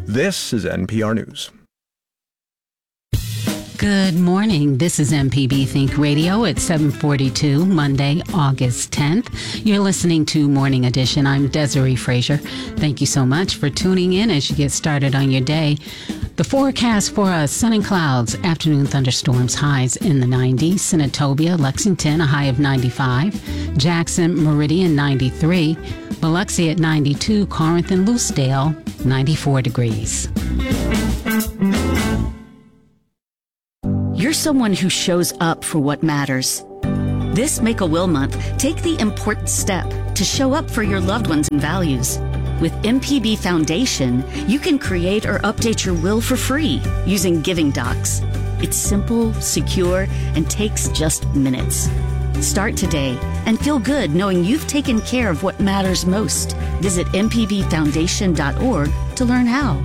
This is NPR News. Good morning. This is MPB Think Radio at 7:42, Monday, August 10th. You're listening to Morning Edition. I'm Desiree Frazier. Thank you so much for tuning in as you get started on your day. The forecast for us: sun and clouds, afternoon thunderstorms, highs in the 90s. Senatobia, Lexington, a high of 95. Jackson, Meridian, 93. Biloxi at 92. Corinth and Lucedale, 94 degrees. You're someone who shows up for what matters. This Make-A-Will Month, take the important step to show up for your loved ones and values. With MPB Foundation, you can create or update your will for free using Giving Docs. It's simple, secure, and takes just minutes. Start today and feel good knowing you've taken care of what matters most. Visit mpbfoundation.org to learn how.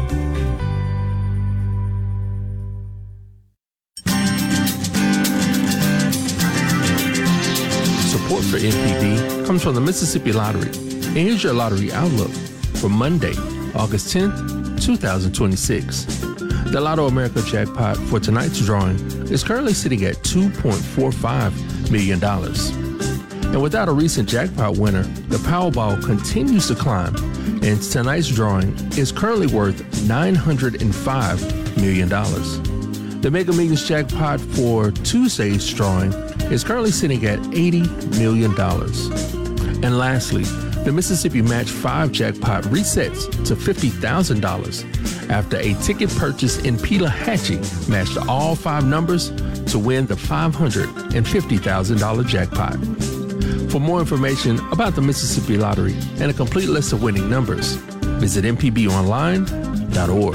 Support for MPB comes from the Mississippi Lottery. And here's your lottery outlook for Monday, August 10th, 2026. The Lotto America jackpot for tonight's drawing is currently sitting at $2.45 million. And without a recent jackpot winner, the Powerball continues to climb, and tonight's drawing is currently worth $905 million. The Mega Millions jackpot for Tuesday's drawing is currently sitting at $80 million. And lastly, the Mississippi Match 5 jackpot resets to $50,000 after a ticket purchase in Pelahatchie matched all 5 numbers to win the $550,000 jackpot. For more information about the Mississippi Lottery and a complete list of winning numbers, visit mpbonline.org.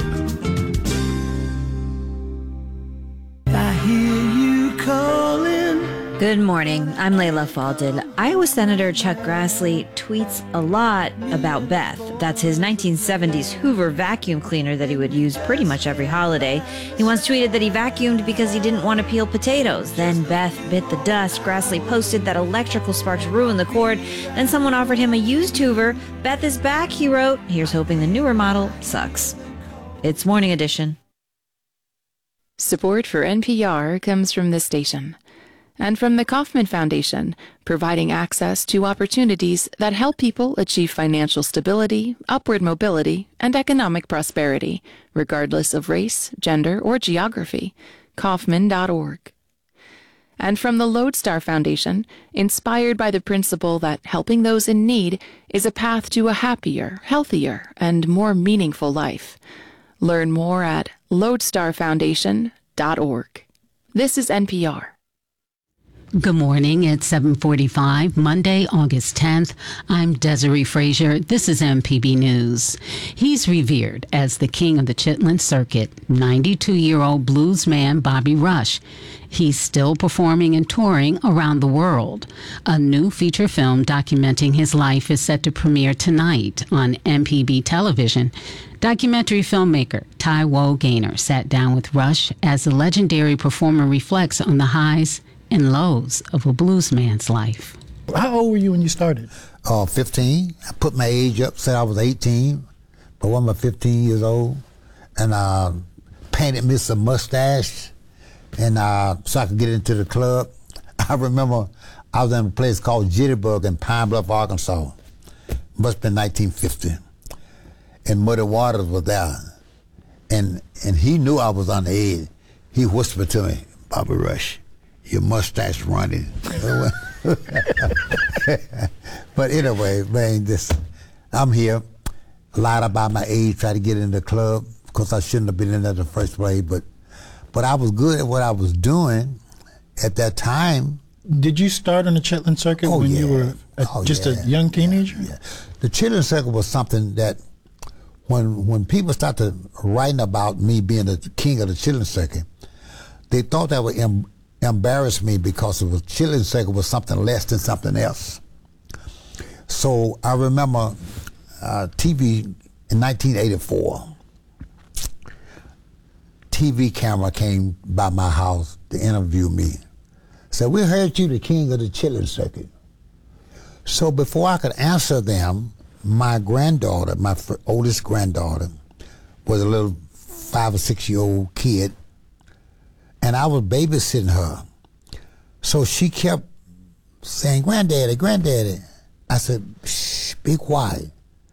Good morning. I'm Layla Falded. Iowa Senator Chuck Grassley tweets a lot about Beth. That's his 1970s Hoover vacuum cleaner that he would use pretty much every holiday. He once tweeted that he vacuumed because he didn't want to peel potatoes. Then Beth bit the dust. Grassley posted that electrical sparks ruined the cord. Then someone offered him a used Hoover. Beth is back, he wrote. Here's hoping the newer model sucks. It's Morning Edition. Support for NPR comes from this station and from the Kauffman Foundation, providing access to opportunities that help people achieve financial stability, upward mobility, and economic prosperity, regardless of race, gender, or geography. Kauffman.org. And from the Lodestar Foundation, inspired by the principle that helping those in need is a path to a happier, healthier, and more meaningful life. Learn more at lodestarfoundation.org. This is NPR. Good morning. It's 7:45, Monday, August 10th. I'm Desiree Frazier. This is MPB News. He's revered as the king of the Chitlin Circuit, 92-year-old blues man Bobby Rush. He's still performing and touring around the world. A new feature film documenting his life is set to premiere tonight on MPB television. Documentary filmmaker Taiwo Gaynor sat down with Rush as the legendary performer reflects on the highs and lows of a blues man's life. How old were you when you started? 15. I put my age up, said I was 18, but when I'm 15 years old, and painted me some mustache, and so I could get into the club. I remember I was in a place called Jitterbug in Pine Bluff, Arkansas. Must have been 1950. And Muddy Waters was there. And he knew I was on the edge. He whispered to me, "Bobby Rush, your mustache running." But anyway, man, I'm here. Lied about my age, tried to get in the club, because I shouldn't have been in there in the first place. But I was good at what I was doing at that time. Did you start on the Chitlin Circuit when you were just a young teenager? Yeah. The Chitlin Circuit was something that when people started writing about me being the king of the Chitlin Circuit, they thought that would embarrass me because the Chitlin Circuit was something less than something else. So I remember TV in 1984. TV camera came by my house to interview me. Said, "We heard you the king of the Chitlin Circuit." So before I could answer them, my granddaughter, my oldest granddaughter, was a little 5 or 6 year old kid, and I was babysitting her. So she kept saying, "Granddaddy, Granddaddy." I said, "Shh, be quiet."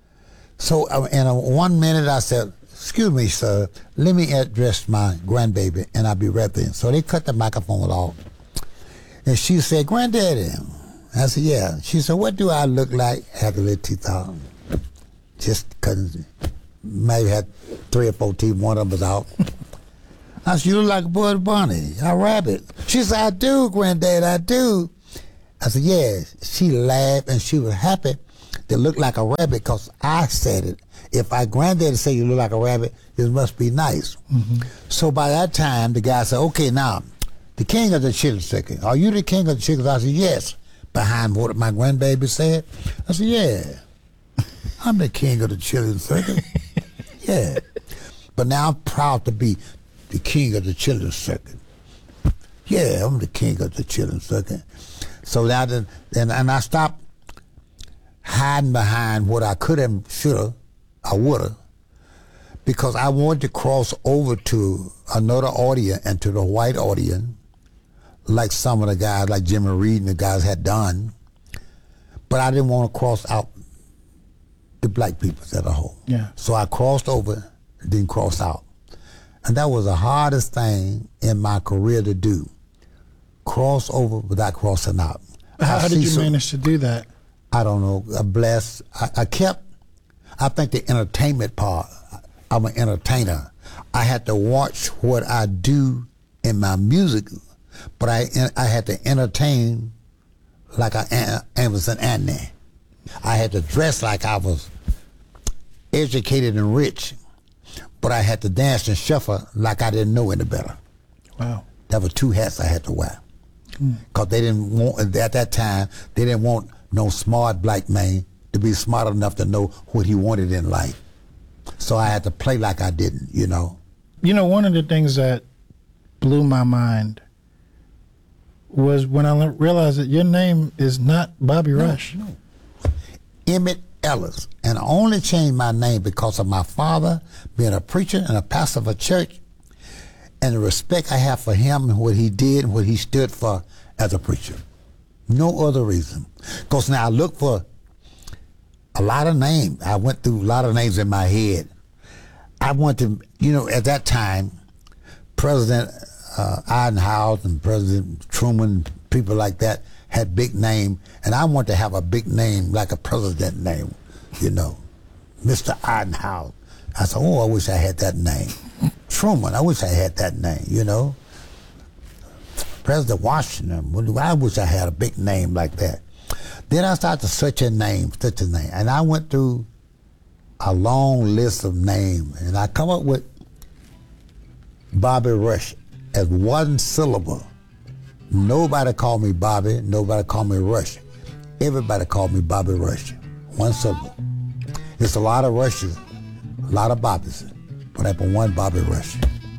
So in 1 minute I said, "Excuse me, sir, let me address my grandbaby, and I'll be right there." So they cut the microphone off. And she said, "Granddaddy." I said, "Yeah." She said, "What do I look like?" Had the little teeth out. Just couldn't, maybe had 3 or 4 teeth, one of them was out. I said, "You look like a Bugs Bunny, a rabbit." She said, "I do, Granddad, I do." I said, "Yeah." She laughed and she was happy to look like a rabbit because I said it. If my granddaddy said you look like a rabbit, it must be nice. Mm-hmm. So by that time, the guy said, "Okay, now, the king of the chicken circuit. Are you the king of the chickens?" I said, "Yes." Behind what my grandbaby said, I said, "Yeah, I'm the king of the children's circuit." Yeah. But now I'm proud to be the king of the children's circuit. Yeah, I'm the king of the children's circuit. So now, and I stopped hiding behind what I could have, should have, I would have, because I wanted to cross over to another audience and to the white audience, like some of the guys, like Jimmy Reed and the guys had done. But I didn't want to cross out the black people as a whole. Yeah. So I crossed over, didn't cross out. And that was the hardest thing in my career to do. Cross over without crossing out. How did you manage to do that? I don't know. I think the entertainment part, I'm an entertainer. I had to watch what I do in my music, but I had to entertain like I was an Anthony. I had to dress like I was educated and rich, but I had to dance and shuffle like I didn't know any better. Wow. That was 2 hats I had to wear. Because they didn't want, at that time, they didn't want no smart black man to be smart enough to know what he wanted in life. So I had to play like I didn't, you know. You know, one of the things that blew my mind was when I realized that your name is not Bobby Rush. No. Emmett Ellis. And I only changed my name because of my father being a preacher and a pastor of a church, and the respect I have for him and what he did and what he stood for as a preacher. No other reason. Because now I look for a lot of names. I went through a lot of names in my head. I want to, you know, at that time, President Eisenhower and President Truman, people like that, had big name, and I want to have a big name like a president name, you know, Mr. Eisenhower. I said, "Oh, I wish I had that name." Truman, I wish I had that name, you know. President Washington, I wish I had a big name like that. Then I started to search a name, and I went through a long list of names, and I come up with Bobby Rush as 1 syllable. Nobody called me Bobby, nobody called me Rush. Everybody called me Bobby Rush, 1 syllable. It's a lot of Rushes, a lot of Bobbies, but I put 1 Bobby Rush.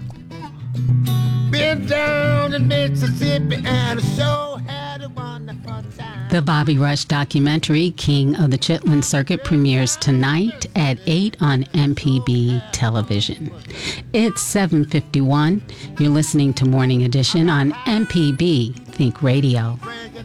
Been down in Mississippi and a show had a wonderful time. The Bobby Rush documentary, King of the Chitlin Circuit, premieres tonight at 8 on MPB television. It's 7:51. You're listening to Morning Edition on MPB Think Radio.